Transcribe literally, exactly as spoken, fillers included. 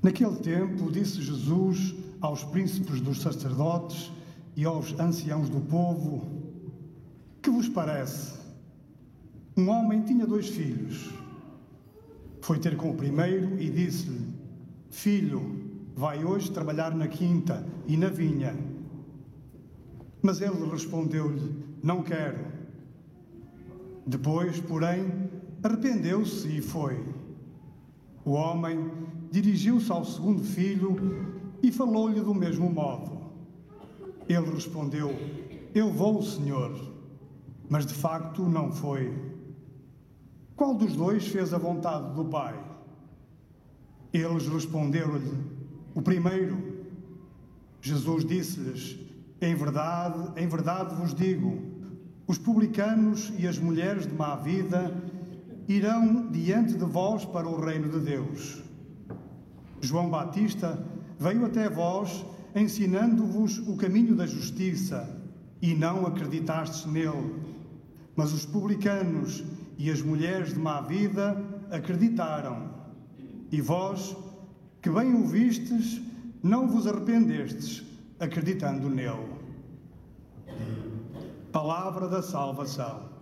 Naquele tempo, disse Jesus aos príncipes dos sacerdotes e aos anciãos do povo: que vos parece? Um homem tinha dois filhos. Foi ter com o primeiro e disse-lhe: filho, vai hoje trabalhar na quinta e na vinha. Mas ele respondeu-lhe: não quero. Depois, porém, arrependeu-se e foi. O homem dirigiu-se ao segundo filho e falou-lhe do mesmo modo. Ele respondeu: eu vou, Senhor. Mas de facto não foi. Qual dos dois fez a vontade do Pai? Eles responderam-lhe: o primeiro. Jesus disse-lhes: em verdade, em verdade vos digo, os publicanos e as mulheres de má vida irão diante de vós para o reino de Deus. João Batista veio até vós ensinando-vos o caminho da justiça e não acreditastes nele. Mas os publicanos e as mulheres de má vida acreditaram. E vós, que bem o vistes, não vos arrependestes, acreditando nele. Palavra da salvação.